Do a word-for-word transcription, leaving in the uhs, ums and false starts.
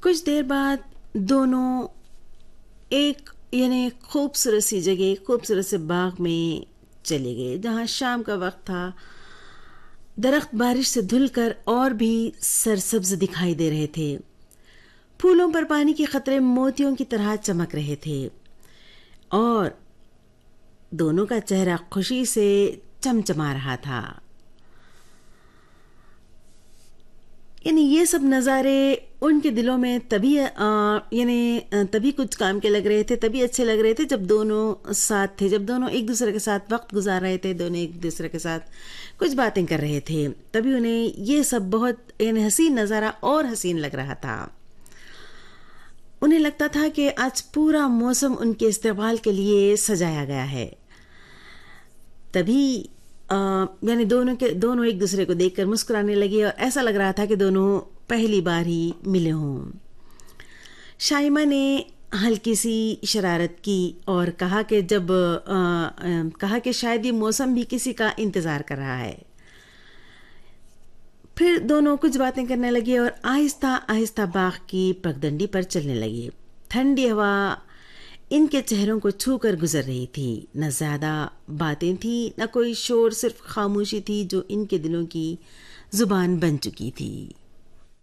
कुछ देर बाद दोनों एक यानी खूबसूरत सी जगह, खूबसूरत से बाग में चले गए जहाँ शाम का वक्त था। दरख्त बारिश से धुलकर और भी सरसब्ज दिखाई दे रहे थे। फूलों पर पानी के कतरे मोतियों की तरह चमक रहे थे और दोनों का चेहरा खुशी से चमचमा रहा था। यानी ये सब नज़ारे उनके दिलों में तभी यानी तभी कुछ काम के लग रहे थे, तभी अच्छे लग रहे थे जब दोनों साथ थे, जब दोनों एक दूसरे के साथ वक्त गुजार रहे थे, दोनों एक दूसरे के साथ कुछ बातें कर रहे थे। तभी उन्हें ये सब बहुत यानी हसीन नज़ारा और हसीन लग रहा था। उन्हें लगता था कि आज पूरा मौसम उनके इस्तकबाल के लिए सजाया गया है। तभी यानी दोनों के दोनों एक दूसरे को देखकर मुस्कुराने लगे और ऐसा लग रहा था कि दोनों पहली बार ही मिले हों। शाइमा ने हल्की सी शरारत की और कहा कि जब आ, आ, कहा कि शायद ये मौसम भी किसी का इंतज़ार कर रहा है। फिर दोनों कुछ बातें करने लगे और आहिस्ता आहिस्ता बाग की पगडंडी पर चलने लगे। ठंडी हवा इनके चेहरों को छू कर गुजर रही थी। न ज़्यादा बातें थी, न कोई शोर, सिर्फ खामोशी थी जो इनके दिलों की जुबान बन चुकी थी।